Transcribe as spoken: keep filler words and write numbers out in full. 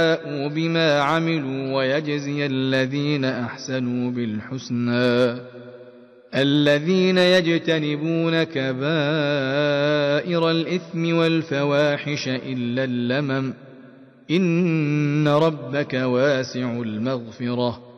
بما عملوا ويجزي الذين أحسنوا بالحسنى الذين يجتنبون كبائر الإثم والفواحش إلا اللمم إن ربك واسع المغفرة